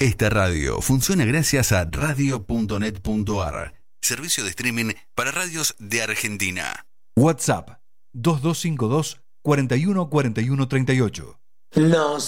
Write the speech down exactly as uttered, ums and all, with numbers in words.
Esta radio funciona gracias a radio punto net punto a r, servicio de streaming para radios de Argentina. WhatsApp dos dos cinco dos, cuatro uno cuatro uno tres ocho. No